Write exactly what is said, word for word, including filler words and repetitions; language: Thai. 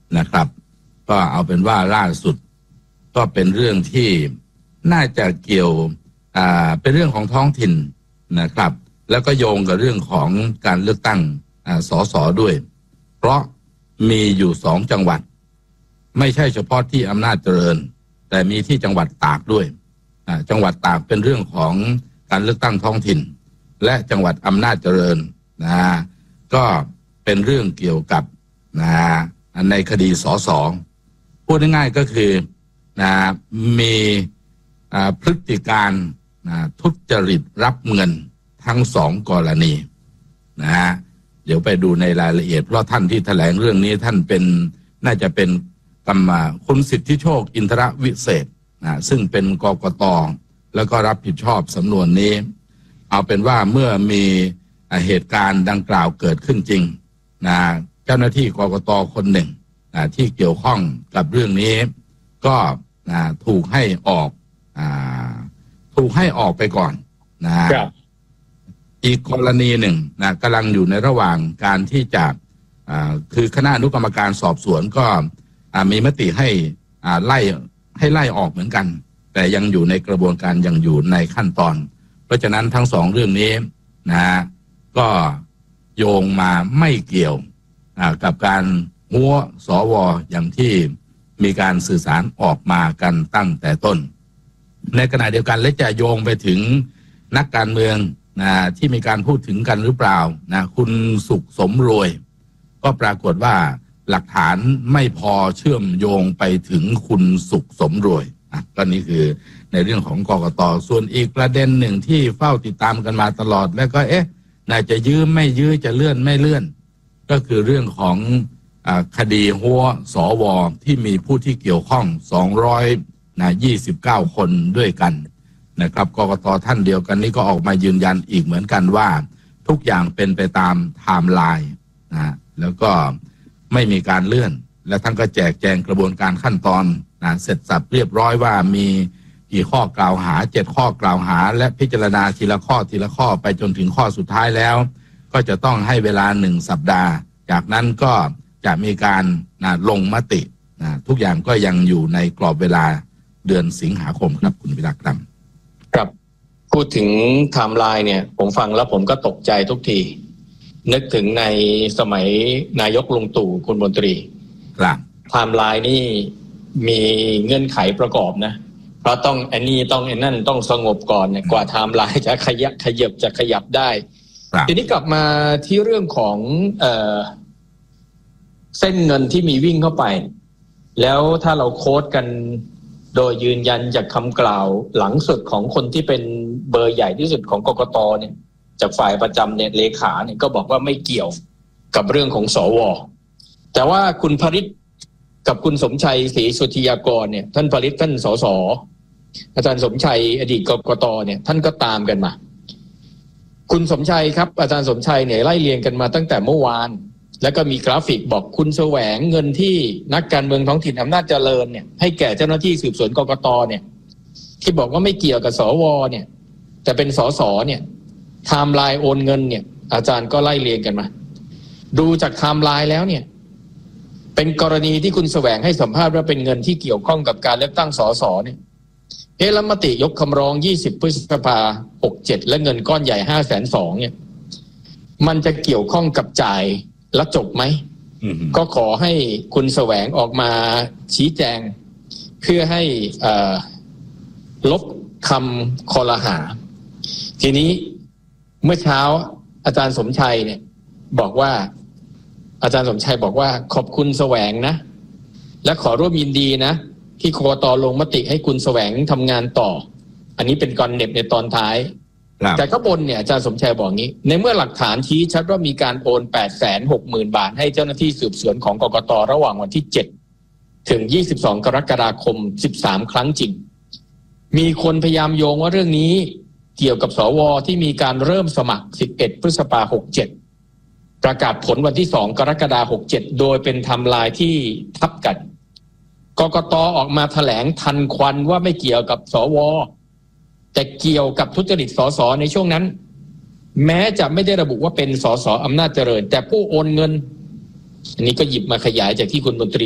นะครับก็เอาเป็นว่าล่าสุดก็เป็นเรื่องที่น่าจะเกี่ยวอ่าเป็นเรื่องของท้องถิ่นนะครับแล้วก็โยงกับเรื่องของการเลือกตั้งอ่าสสด้วยเพราะมีอยู่สองจังหวัดไม่ใช่เฉพาะที่อำนาจเจริญแต่มีที่จังหวัดตากด้วยอ่าจังหวัดตากเป็นเรื่องของการเลือกตั้งท้องถิ่นและจังหวัดอำนาจเจริญนะก็เป็นเรื่องเกี่ยวกับนะในคดีสสพูดง่ายๆก็คือนะมีพฤติการนะทุจริตรับเงินทั้งสองกรณีนะฮะเดี๋ยวไปดูในรายละเอียดเพราะท่านที่แถลงเรื่องนี้ท่านเป็นน่าจะเป็นกรรมคุณสิทธิโชคอินทรวิเศษนะซึ่งเป็นกกต.แล้วก็รับผิดชอบสำนวนนี้เอาเป็นว่าเมื่อมีเหตุการณ์ดังกล่าวเกิดขึ้นจริงนะเจ้าหน้าที่กกต.คนหนึ่งนะที่เกี่ยวข้องกับเรื่องนี้ก็นะถูกให้ออกอ่าถูกให้ออกไปก่อนนะครับอีกกรณีหนึ่งนะกำลังอยู่ในระหว่างการที่จะอ่าคือคณะอนุกรรมการสอบสวนก็อ่ามีมติให้อ่าไล่ให้ไล่ออกเหมือนกันแต่ยังอยู่ในกระบวนการยังอยู่ในขั้นตอนเพราะฉะนั้นทั้งสองเรื่องนี้นะก็โยงมาไม่เกี่ยวกับการหัวสวอย่างที่มีการสื่อสารออกมากันตั้งแต่ต้นในขณะเดียวกันและจะโยงไปถึงนักการเมืองนะที่มีการพูดถึงกันหรือเปล่านะคุณสุขสมรวยก็ปรากฏว่าหลักฐานไม่พอเชื่อมโยงไปถึงคุณสุขสมรวยอ่ะก็นี่คือในเรื่องของกกต.ส่วนอีกประเด็นหนึ่งที่เฝ้าติดตามกันมาตลอดแล้วก็เอ๊ะน่าจะยื้อไม่ยื้อจะเลื่อนไม่เลื่อนก็คือเรื่องของอ่าคดีหัวสวที่มีผู้ที่เกี่ยวข้องสองร้อยยี่สิบเก้าคนด้วยกันนะครับกกต.ท่านเดียวกันนี้ก็ออกมายืนยันอีกเหมือนกันว่าทุกอย่างเป็นไปตามไทม์ไลน์นะแล้วก็ไม่มีการเลื่อนและท่านก็แจกแจงกระบวนการขั้นตอนนะเสร็จสับเรียบร้อยว่ามีกี่ข้อกล่าวหาเจ็ดข้อกล่าวหาและพิจารณาทีละข้อทีละข้อไปจนถึงข้อสุดท้ายแล้วก็จะต้องให้เวลาหนึ่งสัปดาห์จากนั้นก็จะมีการนะลงมตินะทุกอย่างก็ยังอยู่ในกรอบเวลาเดือนสิงหาคมครับคุณวิรักษ์ครับครับพูดถึงไทม์ไลน์เนี่ยผมฟังแล้วผมก็ตกใจทุกทีนึกถึงในสมัยนายกลุงตู่คุณมนตรีครับไทม์ไลน์นี่มีเงื่อนไขประกอบนะเพราะต้องอันนี้ต้องอันนั่นต้องสงบก่อนเนี่ยกว่าไทม์ไลน์จะขยับขยับจะขยับได้ทีนี้กลับมาที่เรื่องของเอ่อเส้นเงินที่มีวิ่งเข้าไปแล้วถ้าเราโค้ดกันโดยยืนยันจากคำกล่าวหลังสุดของคนที่เป็นเบอร์ใหญ่ที่สุดของกกตเนี่ยจากฝ่ายประจำเนี่ยเลขาเนี่ยก็บอกว่าไม่เกี่ยวกับเรื่องของสวแต่ว่าคุณพริษกับคุณสมชัยศรีสุทธิยากรเนี่ยท่านพริษท่านสสอาจารย์สมชัยอดีตกกตเนี่ยท่านก็ตามกันมาคุณสมชัยครับอาจารย์สมชัยเนี่ยไล่เรียงกันมาตั้งแต่เมื่อวานแล้วก็มีกราฟิกบอกคุณแสวงเงินที่นักการเมืองท้องถิ่นอำนาจเจริญเนี่ยให้แก่เจ้าหน้าที่สืบสวนกกตเนี่ยที่บอกว่าไม่เกี่ยวกับสวเนี่ยแต่เป็นสสเนี่ยไทม์ไลน์โอนเงินเนี่ยอาจารย์ก็ไล่เรียงกันมาดูจากไทม์ไลน์แล้วเนี่ยเป็นกรณีที่คุณแสวงให้สัมภาษณ์ว่าเป็นเงินที่เกี่ยวข้องกับการเลือกตั้งสสเนี่ยเอลัมมติยกคำร้องยี่สิบพฤษภาหกเจ็ดและเงินก้อนใหญ่ ห้าแสนสองหมื่น เนี่ยมันจะเกี่ยวข้องกับจ่ายแล้วจบไหม mm-hmm. ก็ขอให้คุณแสวงออกมาชี้แจงเพื่อให้ลบคำคอรหาทีนี้เมื่อเช้าอาจารย์สมชัยเนี่ยบอกว่าอาจารย์สมชัยบอกว่าขอบคุณแสวงนะและขอร่วมยินดีนะที่กกต.ลงมติให้คุณแสวงทำงานต่ออันนี้เป็นกรเน็บในตอนท้ายแต่ข้างบนเนี่ยอาจารย์สมชัยบอกงี้ในเมื่อหลักฐานชี้ชัดว่ามีการโอน แปดแสนหกหมื่น บาทให้เจ้าหน้าที่สืบสวนของกกต.ระหว่างวันที่เจ็ดถึงยี่สิบสองกรกฎาคมสิบสามครั้งจริงมีคนพยายามโยงว่าเรื่องนี้เกี่ยวกับสวที่มีการเริ่มสมัครสิบเอ็ดพฤษภาคมหกเจ็ดประกาศผลวันที่สองกรกฎาคมหกเจ็ดโดยเป็นไทม์ไลน์ที่ทับกันกกต.ออกมาแถลงทันควันว่าไม่เกี่ยวกับสวแต่เกี่ยวกับทุจริตสสในช่วงนั้นแม้จะไม่ได้ระบุว่าเป็นสสอำนาจเจริญแต่ผู้โอนเงินอันนี้ก็หยิบมาขยายจากที่คุณมนตรี